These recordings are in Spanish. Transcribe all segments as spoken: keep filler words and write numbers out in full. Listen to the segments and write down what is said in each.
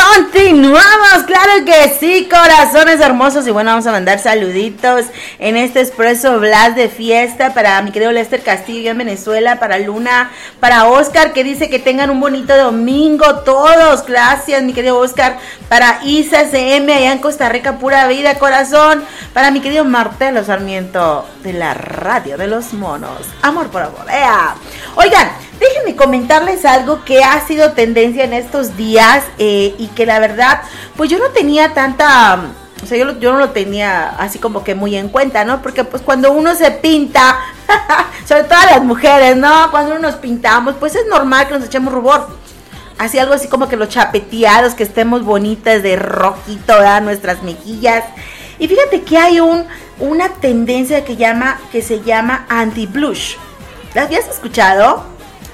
Continuamos, claro que sí, corazones hermosos. Y bueno, vamos a mandar saluditos en este Expreso Blast de fiesta para mi querido Lester Castillo en Venezuela, para Luna, para Oscar, que dice que tengan un bonito domingo todos. Gracias, mi querido Oscar. Para Isa C M allá en Costa Rica, pura vida, corazón. Para mi querido Martelo Sarmiento de la Radio de los Monos. Amor por amor. ¡Ea! Oigan, déjenme comentarles algo que ha sido tendencia en estos días eh, y que la verdad, pues yo no tenía tanta, o sea, yo, yo no lo tenía así como que muy en cuenta, ¿no? Porque pues cuando uno se pinta, sobre todo las mujeres, ¿no? Cuando uno nos pintamos, pues es normal que nos echemos rubor. Así algo así como que los chapeteados, que estemos bonitas de rojito, ¿verdad? Nuestras mejillas. Y fíjate que hay un, una tendencia que, llama, que se llama anti-blush. ¿La habías escuchado?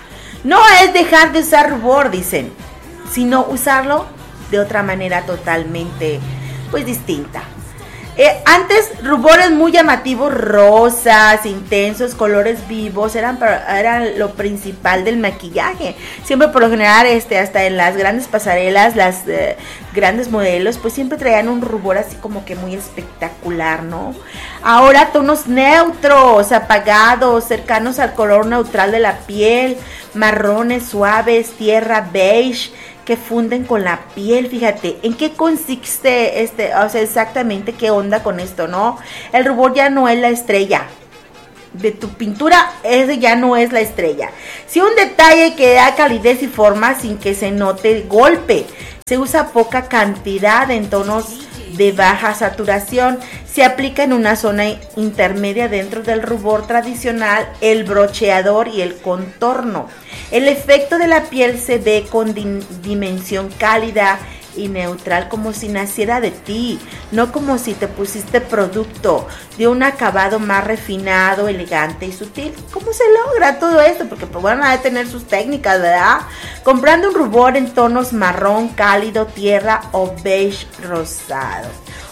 No es dejar de usar rubor, dicen, sino usarlo de otra manera totalmente, pues, distinta. Eh, antes, rubores muy llamativos, rosas, intensos, colores vivos, eran, eran lo principal del maquillaje. Siempre, por lo general, este, hasta en las grandes pasarelas, las eh, grandes modelos, pues siempre traían un rubor así como que muy espectacular, ¿no? Ahora, tonos neutros, apagados, cercanos al color neutral de la piel, marrones suaves, tierra, beige, que funden con la piel. Fíjate, ¿en qué consiste este? O sea, exactamente qué onda con esto, ¿no? El rubor ya no es la estrella de tu pintura, ese ya no es la estrella. Si un detalle que da calidez y forma sin que se note el golpe, se usa poca cantidad en tonos de baja saturación, se aplica en una zona intermedia dentro del rubor tradicional, el brocheador y el contorno. El efecto de la piel se ve con dim- dimensión cálida y neutral, como si naciera de ti, no como si te pusiste producto de un acabado más refinado, elegante y sutil. ¿Cómo se logra todo esto? Porque pues van a tener sus técnicas, ¿verdad? Comprando un rubor en tonos marrón, cálido, tierra o beige rosado.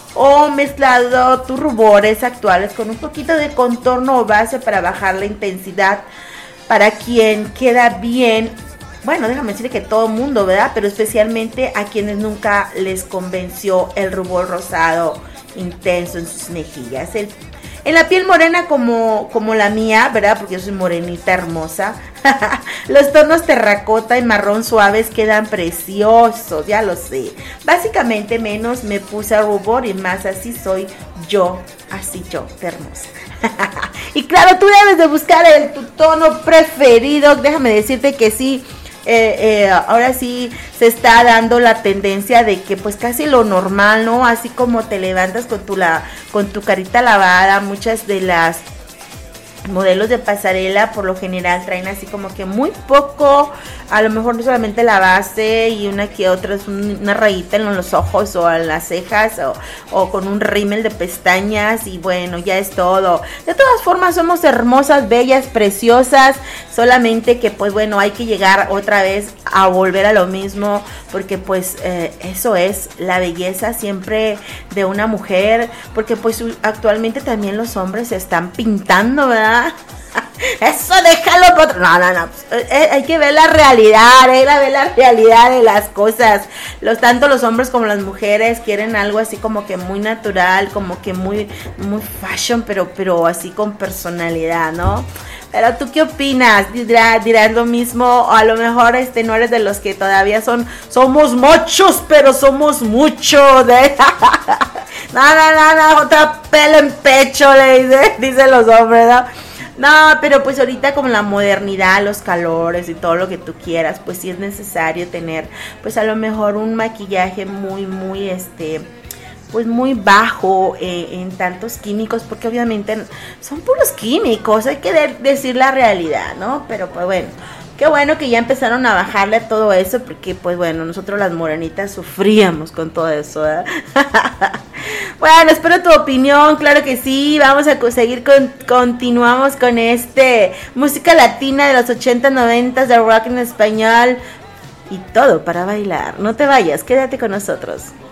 O mezclado tus rubores actuales con un poquito de contorno o base para bajar la intensidad. Para quien queda bien, bueno, déjame decirle que todo el mundo, ¿verdad? Pero especialmente a quienes nunca les convenció el rubor rosado intenso en sus mejillas. El, en la piel morena como, como la mía, ¿verdad? Porque yo soy morenita hermosa. Los tonos terracota y marrón suaves quedan preciosos, ya lo sé. Básicamente menos me puse rubor y más así soy yo, así yo, de hermosa. Y claro, tú debes de buscar el, tu tono preferido. Déjame decirte que sí, eh, eh, ahora sí se está dando la tendencia de que pues casi lo normal, ¿no? Así como te levantas con tu, la, con tu carita lavada, muchas de las modelos de pasarela por lo general traen así como que muy poco, a lo mejor no solamente la base y una que otra es una rayita en los ojos o en las cejas o, o con un rímel de pestañas y bueno, ya es todo. De todas formas somos hermosas, bellas, preciosas, solamente que pues bueno, hay que llegar otra vez a volver a lo mismo, porque pues eh, eso es la belleza siempre de una mujer, porque pues actualmente también los hombres se están pintando, ¿verdad? Eso déjalo por otro. No, no, no. Eh, hay que ver la realidad, hay que ver la realidad de las cosas. Los tanto los hombres como las mujeres quieren algo así como que muy natural, como que muy, muy fashion, pero, pero así con personalidad, ¿no? Pero tú qué opinas, dirás, dirás lo mismo, o a lo mejor este no eres de los que todavía son, somos muchos, pero somos muchos, ¿eh? No, no, no, no, otra pelo en pecho, le dice, dicen los hombres, ¿no? No, pero pues ahorita como la modernidad, los calores y todo lo que tú quieras, pues sí es necesario tener, pues a lo mejor un maquillaje muy, muy, este, pues muy bajo eh, en tantos químicos, porque obviamente son puros químicos, hay que de- decir la realidad, ¿no? Pero pues bueno, qué bueno que ya empezaron a bajarle a todo eso, porque pues bueno, nosotros las morenitas sufríamos con todo eso, ¿eh? Bueno, espero tu opinión, claro que sí, vamos a seguir, con, continuamos con este música latina de los ochenta, noventa, de rock en español y todo para bailar. No te vayas, quédate con nosotros.